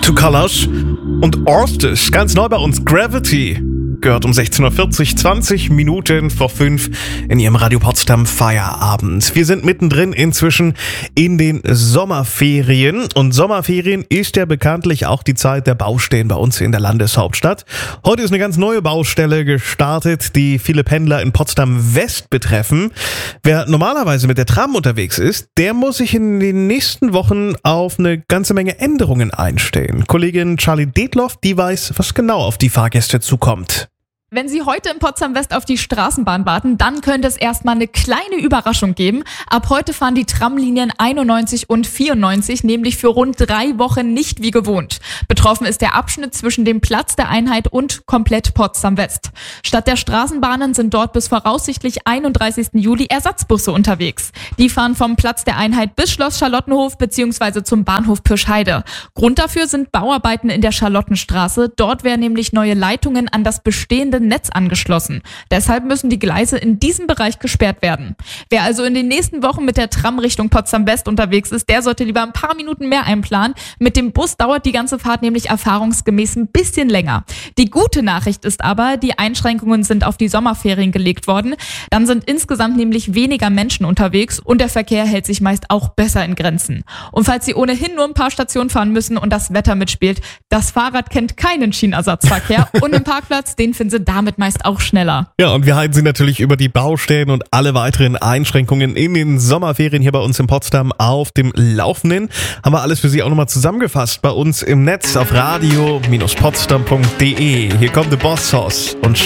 Two Colors und Orsted, ganz neu bei uns, Gravity. Gehört um 16.40 Uhr, 20 Minuten vor 5 in Ihrem Radio Potsdam Feierabend. Wir sind mittendrin inzwischen in den Sommerferien. Und Sommerferien ist ja bekanntlich auch die Zeit der Baustellen bei uns in der Landeshauptstadt. Heute ist eine ganz neue Baustelle gestartet, die viele Pendler in Potsdam West betreffen. Wer normalerweise mit der Tram unterwegs ist, der muss sich in den nächsten Wochen auf eine ganze Menge Änderungen einstellen. Kollegin Charlie Detloff, die weiß, was genau auf die Fahrgäste zukommt. Wenn Sie heute in Potsdam West auf die Straßenbahn warten, dann könnte es erstmal eine kleine Überraschung geben. Ab heute fahren die Tramlinien 91 und 94 nämlich für rund 3 Wochen nicht wie gewohnt. Betroffen ist der Abschnitt zwischen dem Platz der Einheit und komplett Potsdam West. Statt der Straßenbahnen sind dort bis voraussichtlich 31. Juli Ersatzbusse unterwegs. Die fahren vom Platz der Einheit bis Schloss Charlottenhof bzw. zum Bahnhof Pirschheide. Grund dafür sind Bauarbeiten in der Charlottenstraße. Dort werden nämlich neue Leitungen an das bestehende Netz angeschlossen. Deshalb müssen die Gleise in diesem Bereich gesperrt werden. Wer also in den nächsten Wochen mit der Tram Richtung Potsdam West unterwegs ist, der sollte lieber ein paar Minuten mehr einplanen. Mit dem Bus dauert die ganze Fahrt nämlich erfahrungsgemäß ein bisschen länger. Die gute Nachricht ist aber, die Einschränkungen sind auf die Sommerferien gelegt worden. Dann sind insgesamt nämlich weniger Menschen unterwegs und der Verkehr hält sich meist auch besser in Grenzen. Und falls Sie ohnehin nur ein paar Stationen fahren müssen und das Wetter mitspielt, das Fahrrad kennt keinen Schienenersatzverkehr und den Parkplatz, den finden Sie damit meist auch schneller. Ja, und wir halten Sie natürlich über die Baustellen und alle weiteren Einschränkungen in den Sommerferien hier bei uns in Potsdam auf dem Laufenden. Haben wir alles für Sie auch nochmal zusammengefasst bei uns im Netz auf radio-potsdam.de. Hier kommt The Boss Hoss und